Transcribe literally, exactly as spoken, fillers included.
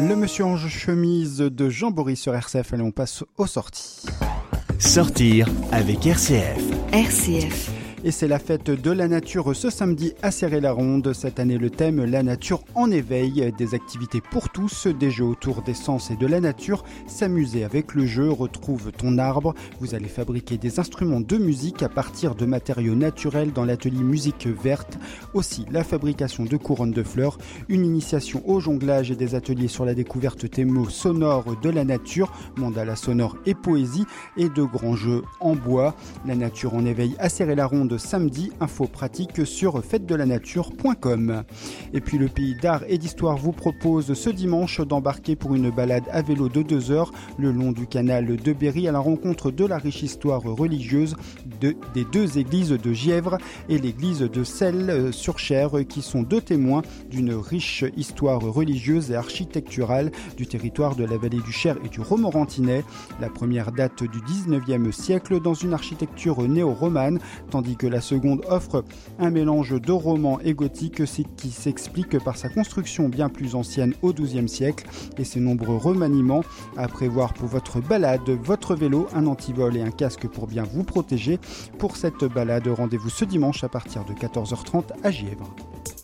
Le monsieur en chemise de Jean-Boris sur R C F. Allez, on passe aux sorties. Sortir avec R C F. R C F. Et c'est la fête de la nature ce samedi à Céret-la-Ronde. Cette année, le thème « La nature en éveil ». Des activités pour tous, des jeux autour des sens et de la nature. S'amuser avec le jeu, retrouve ton arbre. Vous allez fabriquer des instruments de musique à partir de matériaux naturels dans l'atelier musique verte. Aussi, la fabrication de couronnes de fleurs, une initiation au jonglage et des ateliers sur la découverte des mots sonores de la nature, mandala sonore et poésie, et de grands jeux en bois. La nature en éveil à Céret-la-Ronde samedi, info pratique sur fête de la nature point com. Et puis le pays d'art et d'histoire vous propose ce dimanche d'embarquer pour une balade à vélo de deux heures le long du canal de Berry à la rencontre de la riche histoire religieuse de, des deux églises de Gièvre et l'église de Celles-sur-Cher qui sont deux témoins d'une riche histoire religieuse et architecturale du territoire de la vallée du Cher et du Romorantinais. La première date du dix-neuvième siècle dans une architecture néo-romane, tandis que la seconde offre un mélange de roman et gothique qui s'explique par sa construction bien plus ancienne au douzième siècle et ses nombreux remaniements. À prévoir pour votre balade, votre vélo, un antivol et un casque pour bien vous protéger. Pour cette balade, rendez-vous ce dimanche à partir de quatorze heures trente à Gièvre.